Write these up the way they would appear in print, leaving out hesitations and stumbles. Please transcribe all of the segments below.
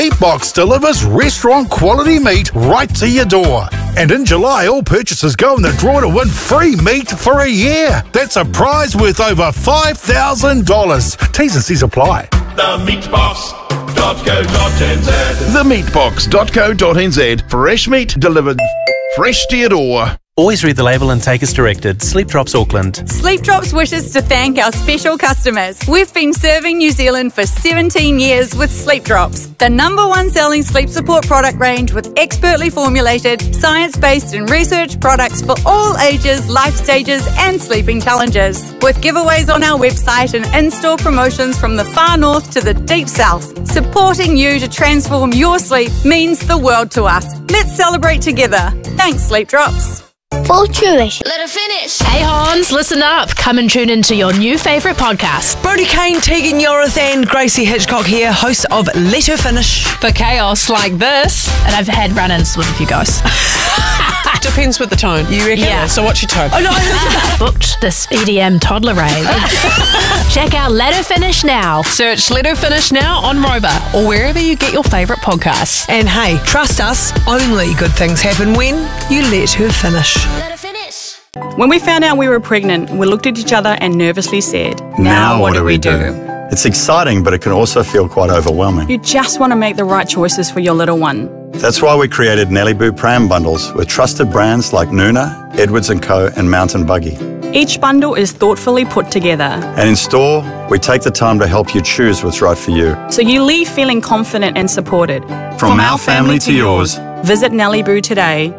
Meatbox delivers restaurant-quality meat right to your door. And in July, all purchases go in the draw to win free meat for a year. That's a prize worth over $5,000. T's and C's apply. TheMeatbox.co.nz. TheMeatbox.co.nz. Fresh meat delivered fresh to your door. Always read the label and take as directed. Sleep Drops Auckland. Sleep Drops wishes to thank our special customers. We've been serving New Zealand for 17 years with Sleep Drops, the #1 selling sleep support product range with expertly formulated, science-based and research products for all ages, life stages and sleeping challenges. With giveaways on our website and in-store promotions from the far north to the deep south, supporting you to transform your sleep means the world to us. Let's celebrate together. Thanks, Sleep Drops. Full Jewish. Let her finish. Hey Hans, listen up. Come and tune into your new favourite podcast. Brodie Kane, Tegan Yorith and Gracie Hitchcock here, hosts of Let Her Finish. For chaos like this. And I've had run-ins with a few guys. Depends with the tone. You reckon? Yeah. So what's your tone? Oh no, Booked this EDM toddler rave. Check out Let Her Finish now. Search Let Her Finish now on Rover or wherever you get your favourite podcasts. And hey, trust us, only good things happen when you let her finish. Let her finish. When we found out we were pregnant, we looked at each other and nervously said, now what do we do? It's exciting, but it can also feel quite overwhelming. You just want to make the right choices for your little one. That's why we created Nelly Boo Pram bundles with trusted brands like Nuna, Edwards & Co and Mountain Buggy. Each bundle is thoughtfully put together, And in store, we take the time to help you choose what's right for you. so you leave feeling confident and supported. From our family to yours. Visit Nelly Boo today.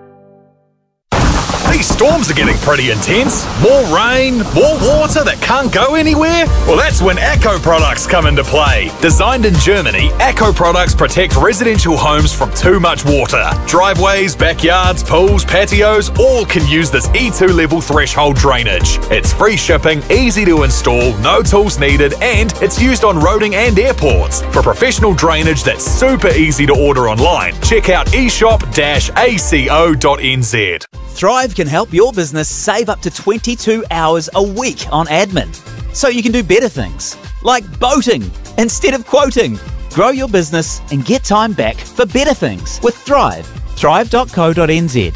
These storms are getting pretty intense. More rain, more water that can't go anywhere. Well, that's when Acco products come into play. Designed in Germany, Acco products protect residential homes from too much water. Driveways, backyards, pools, patios, all can use this E2 level threshold drainage. It's free shipping, easy to install, no tools needed, and it's used on roading and airports. For professional drainage that's super easy to order online, check out eshop-aco.nz. Thrive can help your business save up to 22 hours a week on admin, so you can do better things, like boating instead of quoting. Grow your business and get time back for better things with Thrive. Thrive.co.nz.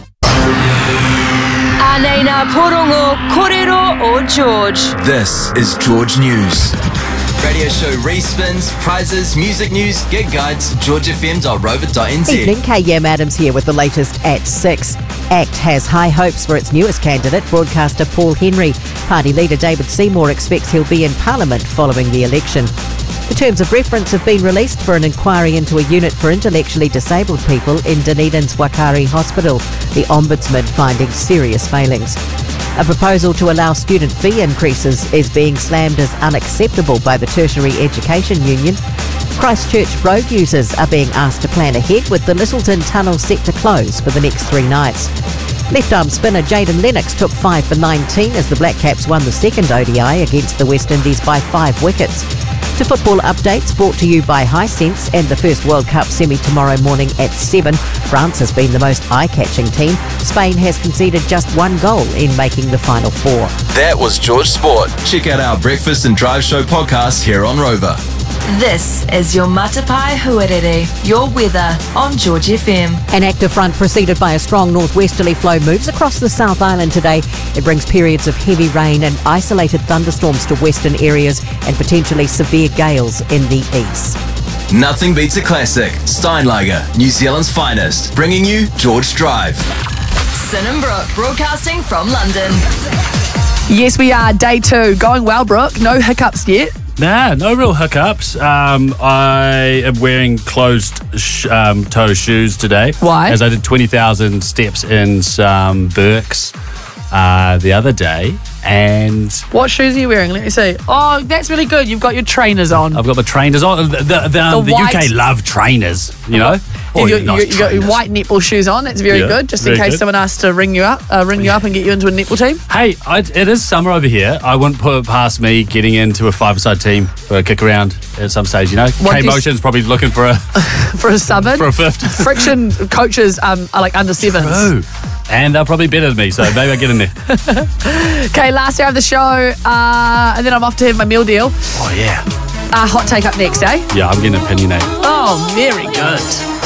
Anena Porongo Korero o George. This is George News. Radio show respins, prizes, music news, gig guides, georgefm.rover.nz. Evening, K.M. Adams here with the latest at 6. ACT has high hopes for its newest candidate, broadcaster Paul Henry. Party leader David Seymour expects he'll be in Parliament following the election. The terms of reference have been released for an inquiry into a unit for intellectually disabled people in Dunedin's Waitakere Hospital, the Ombudsman finding serious failings. A proposal to allow student fee increases is being slammed as unacceptable by the Tertiary Education Union. Christchurch road users are being asked to plan ahead with the Littleton Tunnel set to close for the next 3 nights. Left-arm spinner Jayden Lennox took 5 for 19 as the Black Caps won the second ODI against the West Indies by 5 wickets. To football updates brought to you by Hisense and the first World Cup semi tomorrow morning at 7. France has been the most eye-catching team. Spain has conceded just 1 goal in making the final 4. That was George Sport. Check out our Breakfast and Drive Show podcast here on Rover. This is your Matapai Huarere, your weather on George FM. An active front preceded by a strong northwesterly flow moves across the South Island today. It brings periods of heavy rain and isolated thunderstorms to western areas and potentially severe gales in the east. Nothing beats a classic. Steinlager, New Zealand's finest, bringing you George Drive. Sin and Brooke, broadcasting from London. Yes, we are. Day 2. Going well, Brooke. No hiccups yet. Nah, no real hiccups. I am wearing closed-toe shoes today. Why? As I did 20,000 steps in some Birks the other day. And what shoes are you wearing? Let me see. Oh, that's really good. You've got your trainers on. I've got my trainers on. The UK love trainers, you know. You got your white netball shoes on. That's very good. Just in case someone asks to ring you up and get you into a netball team. Hey, it is summer over here. I wouldn't put it past me getting into a 5-a-side team for a kick around at some stage. You know, K-Motion's probably looking for a for a subbing for a fifth. Friction coaches are like under 7s. True. And they're probably better than me, so maybe I get in there. Okay, last hour of the show, and then I'm off to have my meal deal. Oh, yeah. Hot take up next, eh? Yeah, I'm getting opinionated. Oh, very good.